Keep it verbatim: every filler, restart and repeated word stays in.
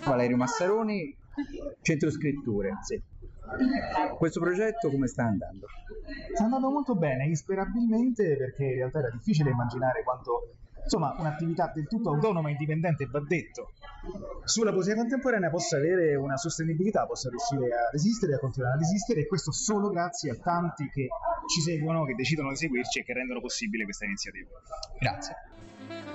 Valerio Massaroni, Centro Scritture, sì. Questo progetto come sta andando? Sta andando molto bene, insperabilmente, perché in realtà era difficile immaginare quanto, insomma, un'attività del tutto autonoma e indipendente, va detto, sulla poesia contemporanea possa avere una sostenibilità, possa riuscire a resistere, a continuare ad esistere, e questo solo grazie a tanti che ci seguono, che decidono di seguirci e che rendono possibile questa iniziativa. Grazie.